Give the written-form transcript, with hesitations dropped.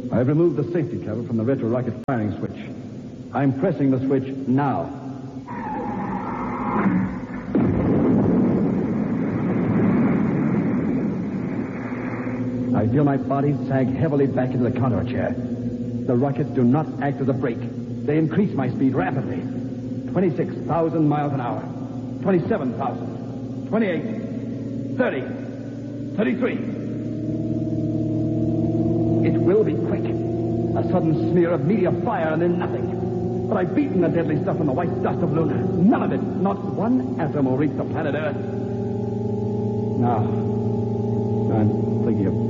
I've removed the safety cover from the retro-rocket firing switch. I'm pressing the switch now. I feel my body sag heavily back into the contour chair. The rockets do not act as a brake. They increase my speed rapidly. 26,000 miles an hour. 27,000. 28. 30. 33. It will be quick. A sudden smear of meteor fire and then nothing. But I've beaten the deadly stuff in the white dust of Luna. None of it, not one atom will reach the planet Earth. Now, I'm thinking of